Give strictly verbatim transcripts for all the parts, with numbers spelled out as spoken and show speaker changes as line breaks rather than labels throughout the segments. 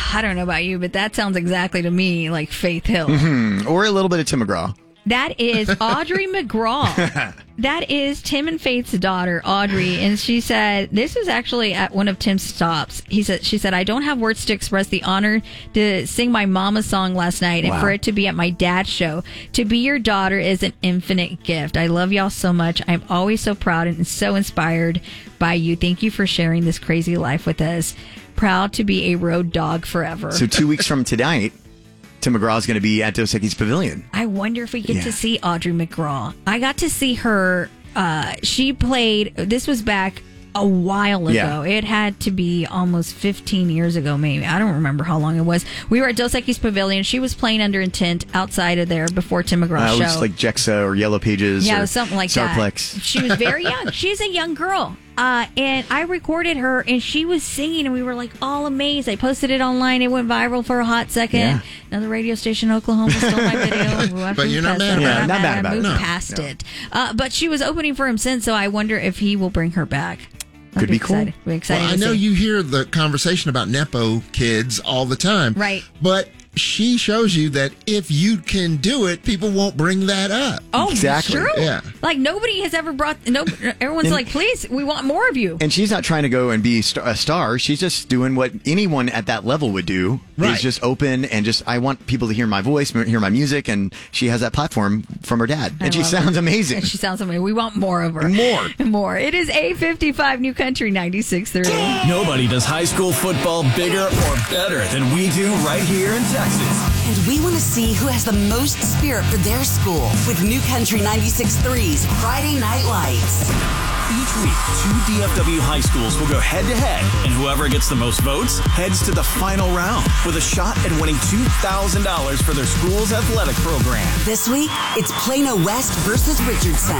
I don't know about you, but that sounds exactly to me like Faith Hill.
Mm-hmm. Or a little bit of Tim McGraw.
That is Audrey McGraw. That is Tim and Faith's daughter, Audrey. And she said, this is actually at one of Tim's stops. He said, she said, I don't have words to express the honor to sing my mama song last night and
wow.
for it to be at my dad's show. To be your daughter is an infinite gift. I love y'all so much. I'm always so proud and so inspired by you. Thank you for sharing this crazy life with us. Proud to be a road dog forever.
So two weeks from tonight, Tim McGraw is going to be at Dos Equis Pavilion.
I wonder if we get
yeah.
to see Audrey McGraw. I got to see her. Uh, she played, this was back a while ago.
Yeah.
It had to be almost fifteen years ago, maybe. I don't remember how long it was. We were at Dos Equis Pavilion. She was playing Under Intent outside of there before Tim McGraw's
uh,
show.
It was like Jexa or Yellow Pages.
Yeah,
or
it was something like
Starplex.
that. She was very young. She's a young girl. Uh, and I recorded her, and she was singing, and we were like all amazed. I posted it online. It went viral for a hot second.
Yeah.
Another radio station in Oklahoma stole my video.
But you're not mad
about it.
Yeah,
I'm
not bad
I
about it.
moved
No.
past
No.
it. Uh, but she was opening for him since, so I wonder if he will bring her back. I'll
Could be cool.
excited. We're excited
Well, I
to
know
see.
you hear the conversation about Nepo kids all the time.
Right.
But she shows you that if you can do it, people won't bring that up.
Oh,
Exactly.
true.
Yeah.
Like nobody has ever brought. No, everyone's
And-
like, please, we want more of you.
And she's not trying to go and be st- a star. She's just doing what anyone at that level would do.
Right.
Is just open and just, I want people to hear my voice, hear my music. And she has that platform from her dad.
I
And she
love
sounds
it.
amazing.
And she sounds amazing. We want more of her.
More.
More. It is eight fifty-five New Country ninety-six point three.
Nobody does high school football bigger or better than we do right here in Texas.
And we want to see who has the most spirit for their school with New Country ninety-six point three's Friday Night Lights.
Each week, two D F W high schools will go head-to-head, and whoever gets the most votes heads to the final round with a shot at winning two thousand dollars for their school's athletic program.
This week, it's Plano West versus Richardson.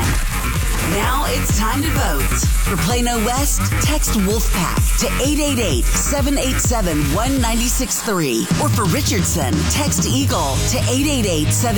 Now it's time to vote. For Plano West, text Wolfpack to eight eight eight, seven eight seven, one nine six three. Or for Richardson, text Eagle to eight eight eight, seven